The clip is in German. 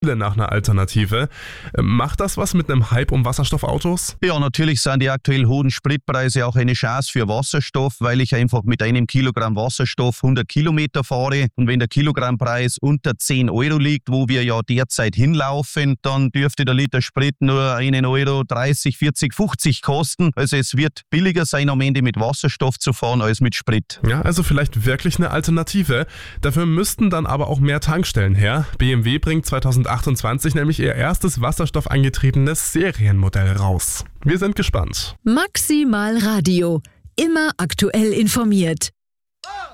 nach einer Alternative. Macht das was mit einem Hype um Wasserstoffautos? Ja, natürlich sind die aktuell hohen Spritpreise auch eine Chance für Wasserstoff, weil ich einfach mit einem Kilogramm Wasserstoff 100 Kilometer fahre. Und wenn der Kilogrammpreis unter 10 Euro liegt, wo wir ja derzeit hinlaufen, dann dürfte der Liter Sprit nur 1,30 Euro, 40, 50 kosten. Also es wird billiger sein, am Ende mit Wasserstoff zu fahren als mit Sprit. Ja, also vielleicht wirklich eine Alternative. Dafür müssten dann aber auch mehr Tankstellen her. BMW bringt 2028 nämlich ihr erstes wasserstoffangetriebenes Serienmodell raus. Wir sind gespannt. Maximal Radio. Immer aktuell informiert.